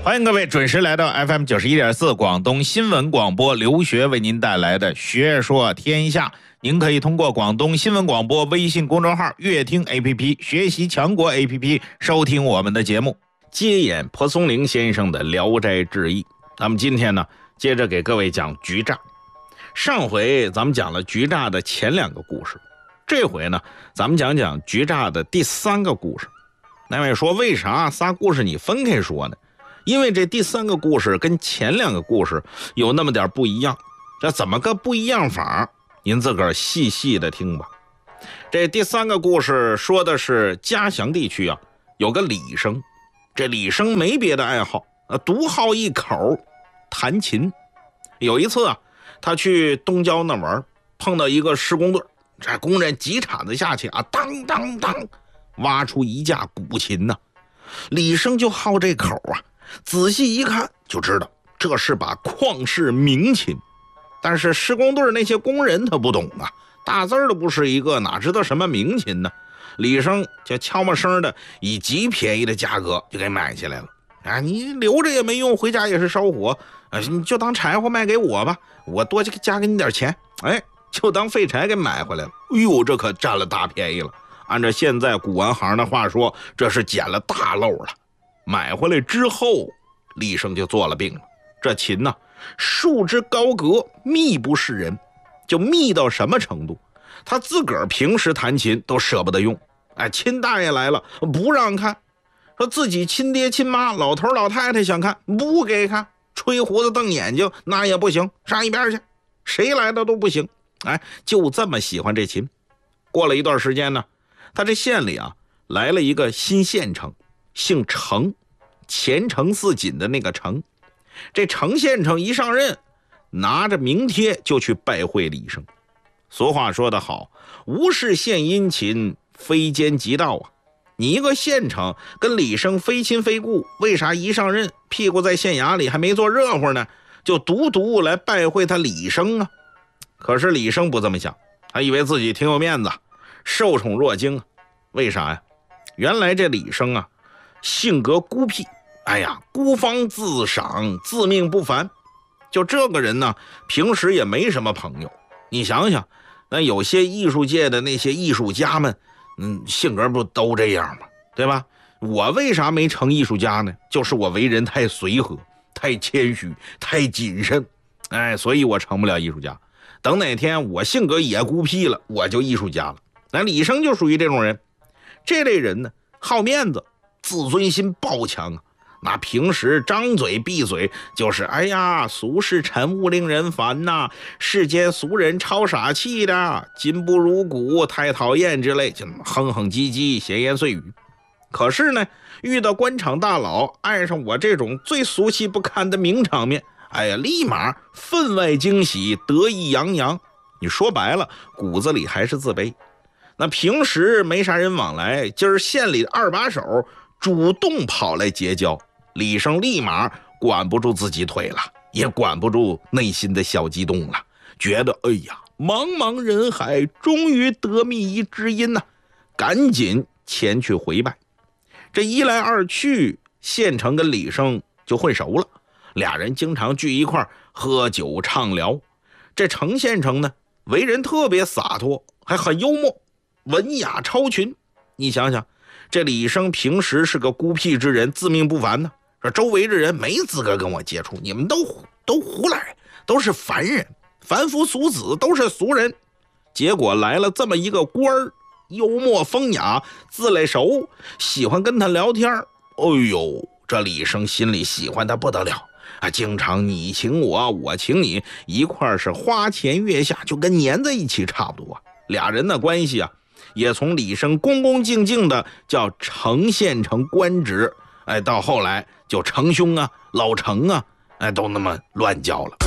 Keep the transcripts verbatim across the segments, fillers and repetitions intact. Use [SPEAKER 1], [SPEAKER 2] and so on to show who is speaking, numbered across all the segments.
[SPEAKER 1] 欢迎各位准时来到 F M 九十一点四 广东新闻广播，刘学为您带来的学说天下。您可以通过广东新闻广播微信公众号、乐听 A P P、学习强国 A P P 收听我们的节目。接演蒲松龄先生的《聊斋志异》，那么今天呢，接着给各位讲局诈。上回咱们讲了局诈的前两个故事，这回呢，咱们讲讲局诈的第三个故事。那位说，为啥仨故事你分开说呢？因为这第三个故事跟前两个故事有那么点不一样，这怎么个不一样法？您自个儿细细的听吧。这第三个故事说的是嘉祥地区啊，有个李生，这李生没别的爱好，独好一口弹琴。有一次啊，他去东郊那玩，碰到一个施工队，这工人几铲子下去啊，当当当，挖出一架古琴呢、啊。李生就好这口啊，仔细一看就知道这是把旷世名琴。但是施工队那些工人他不懂啊，大字都不是一个，哪知道什么名琴呢？李生就悄没声的以极便宜的价格就给买下来了。啊，你留着也没用，回家也是烧火，啊，你就当柴火卖给我吧，我多加给你点钱。哎，就当废柴给买回来了。哎呦，这可占了大便宜了。按照现在古玩行的话说，这是捡了大漏了。买回来之后，李生就做了病了。这琴呢、啊，束之高阁，密不示人，就密到什么程度？他自个儿平时弹琴都舍不得用，哎，亲大爷来了不让看，说自己亲爹亲妈、老头老太太想看不给看，吹胡子瞪眼睛那也不行，上一边去，谁来的都不行。哎，就这么喜欢这琴。过了一段时间呢，他这县里啊来了一个新县城，姓程，前程似锦的那个程。这程县城一上任，拿着名帖就去拜会李生。俗话说得好，无事献殷勤，非奸即盗啊。你一个县城跟李生非亲非故，为啥一上任屁股在县衙里还没坐热乎呢，就独独来拜会他李生啊？可是李生不这么想，他以为自己挺有面子，受宠若惊啊。为啥呀？原来这李生啊，性格孤僻，哎呀，孤芳自赏，自命不凡。就这个人呢，平时也没什么朋友。你想想，那有些艺术界的那些艺术家们，嗯，性格不都这样吗？对吧？我为啥没成艺术家呢？就是我为人太随和，太谦虚，太谨慎，哎，所以我成不了艺术家。等哪天我性格也孤僻了，我就艺术家了。那李生就属于这种人。这类人呢，好面子，自尊心爆强啊。那平时张嘴闭嘴就是哎呀，俗世尘物令人烦呐、啊，世间俗人超傻气的，今不如古，太讨厌之类，就哼哼唧唧，闲言碎语。可是呢，遇到官场大佬，爱上我这种最俗气不堪的名场面，哎呀，立马分外惊喜，得意洋洋。你说白了，骨子里还是自卑。那平时没啥人往来，今儿县里的二把手主动跑来结交，李生立马管不住自己腿了，也管不住内心的小激动了，觉得哎呀，茫茫人海，终于得觅一知音呐、啊，赶紧前去回拜。这一来二去，县城跟李生就混熟了，俩人经常聚一块喝酒畅聊。这程县城呢，为人特别洒脱，还很幽默，文雅超群。你想想，这李生平时是个孤僻之人，自命不凡呢，说周围的人没资格跟我接触，你们都都胡来，都是凡人，凡夫俗子，都是俗人。结果来了这么一个官儿，幽默风雅，自来熟，喜欢跟他聊天。哎呦，这李生心里喜欢他不得了啊！经常你请我，我请你，一块是花前月下，就跟粘在一起差不多啊。俩人的关系啊，也从李生恭恭敬敬的叫程县城官职，哎，到后来就程兄啊、老程啊，哎，都那么乱叫了。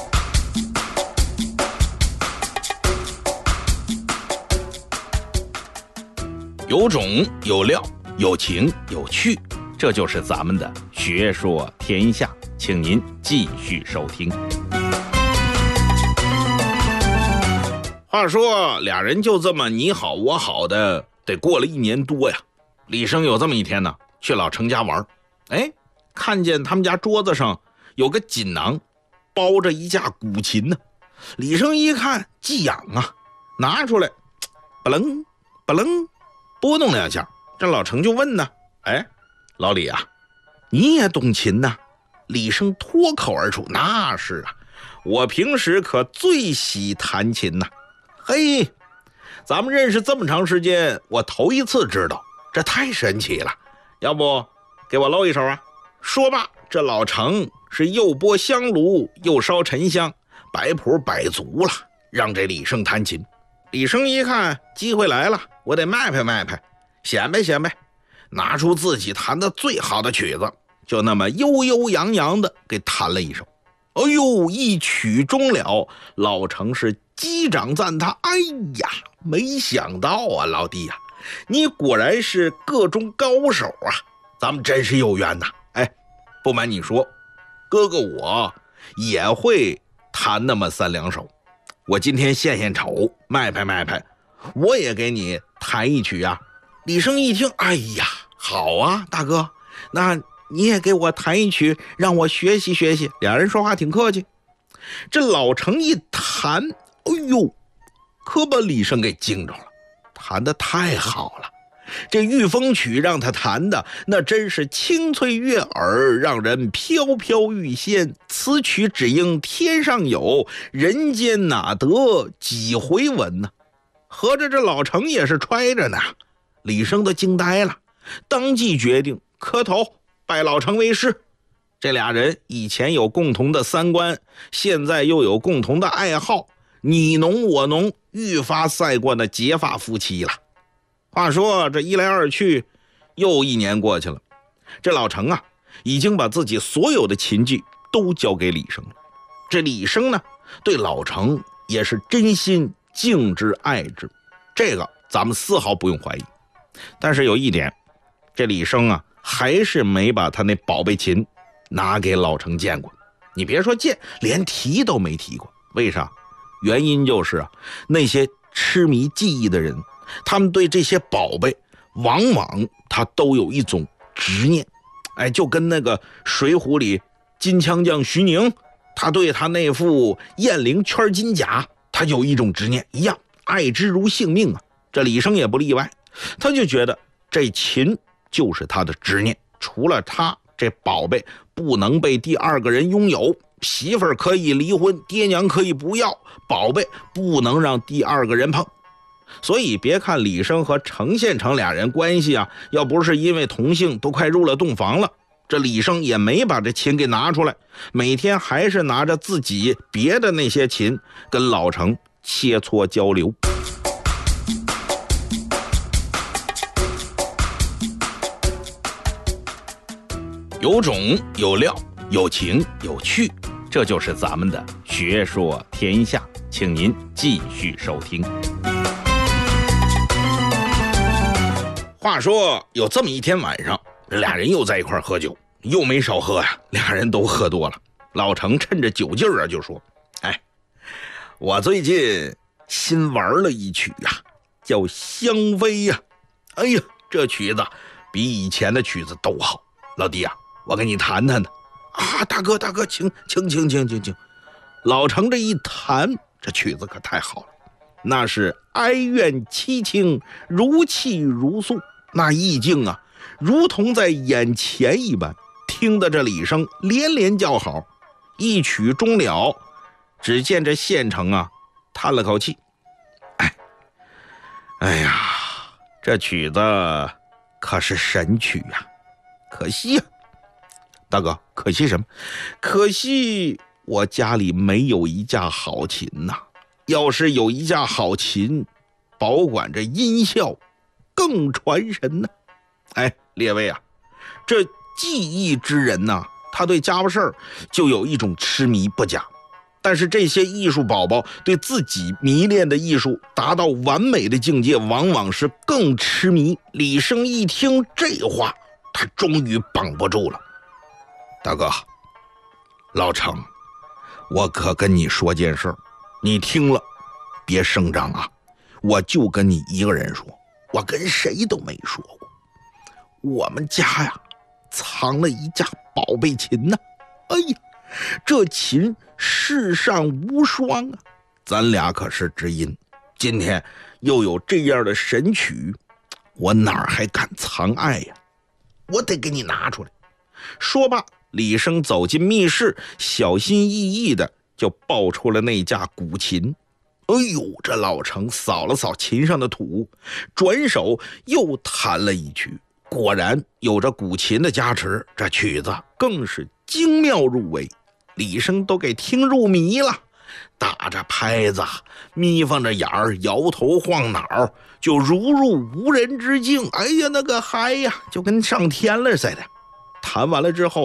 [SPEAKER 1] 有种有料，有情有趣，这就是咱们的学说天下，请您继续收听。话说俩人就这么你好我好的，得过了一年多呀。李生有这么一天呢，去老程家玩，哎， 看见他们家桌子上有个锦囊，包着一架古琴呢。李生一看寄养啊，拿出来不楞不楞拨弄两下。这老程就问呢，哎，老李啊，你也懂琴呐？李生脱口而出，那是啊，我平时可最喜弹琴呐。嘿，咱们认识这么长时间，我头一次知道，这太神奇了。要不给我露一手啊？说罢，这老程是又拨香炉又烧沉香，摆谱摆足了，让这李生弹琴。李生一看机会来了，我得卖拍卖拍，显摆显摆，拿出自己弹的最好的曲子，就那么悠悠扬扬的给弹了一首。哎呦，一曲终了，老程是击掌赞他，哎呀，没想到啊，老弟呀、啊，你果然是个中高手啊，咱们真是有缘呐。哎，不瞒你说，哥哥我也会弹那么三两首，我今天献献丑，卖拍卖拍，我也给你弹一曲啊。李生一听，哎呀，好啊，大哥，那你也给我弹一曲，让我学习学习。两人说话挺客气。这老程一弹，哎呦，可把李生给惊着了，弹得太好了。这御风曲让他弹的那真是清脆悦耳，让人飘飘欲仙。此曲只应天上有，人间哪得几回闻呢？合着这老程也是揣着呢。李生都惊呆了，当即决定磕头拜老程为师。这俩人以前有共同的三观，现在又有共同的爱好，你侬我侬，愈发赛过那结发夫妻了。话说这一来二去，又一年过去了，这老程啊，已经把自己所有的琴技都交给李生了。这李生呢，对老程也是真心敬之爱之，这个咱们丝毫不用怀疑。但是有一点，这李生啊，还是没把他那宝贝琴拿给老程见过。你别说见，连提都没提过。为啥？原因就是啊，那些痴迷技艺的人，他们对这些宝贝往往他都有一种执念。哎，就跟那个水浒里金枪将徐宁，他对他那副燕翎圈金甲，他有一种执念一样，爱之如性命啊。这李生也不例外，他就觉得这琴就是他的执念，除了他，这宝贝不能被第二个人拥有。媳妇儿可以离婚，爹娘可以不要，宝贝不能让第二个人碰。所以别看李生和程献成俩人关系啊，要不是因为同姓都快入了洞房了，这李生也没把这琴给拿出来，每天还是拿着自己别的那些琴跟老程切磋交流。有种有料，有情有趣，这就是咱们的学说天下，请您继续收听。话说有这么一天晚上，俩人又在一块喝酒，又没少喝呀，俩人都喝多了。老程趁着酒劲儿啊，就说：“哎，我最近新玩了一曲呀、啊，叫《香妃》呀。哎呀，这曲子比以前的曲子都好。老弟啊，我给你弹弹呢。啊，大哥大哥，请请请请请请。老程这一弹，这曲子可太好了，那是哀怨凄清，如泣如诉，那意境啊，如同在眼前一般。听得这李生连连叫好。一曲终了，只见这县城啊，叹了口气：“哎，哎呀，这曲子可是神曲呀、啊，可惜呀、啊。”大哥，可惜什么？可惜我家里没有一架好琴呐、啊。要是有一架好琴，保管着音效，更传神呢、啊。哎，列位啊，这技艺之人呐、啊，他对家伙事儿就有一种痴迷不假。但是这些艺术宝宝对自己迷恋的艺术达到完美的境界，往往是更痴迷。李生一听这话，他终于绑不住了。大哥，老程，我可跟你说件事儿，你听了别声张啊！我就跟你一个人说，我跟谁都没说过。我们家呀，
[SPEAKER 2] 藏了一架宝贝琴呢、啊。哎呀，这琴世上无双啊！咱俩可是知音，今天又有这样的神曲，我哪还敢藏爱呀、啊？我得给你拿出来。说罢，李生走进密室，小心翼翼的就抱出了那架古琴。哎呦，这老程扫了扫琴上的土，转手又弹了一曲。果然有着古琴的加持，这曲子更是精妙入微，李生都给听入迷了，打着拍子，眯缝着眼儿，摇头晃脑，就如入无人之境。哎呀，那个嗨呀，就跟上天了似的。弹完了之后，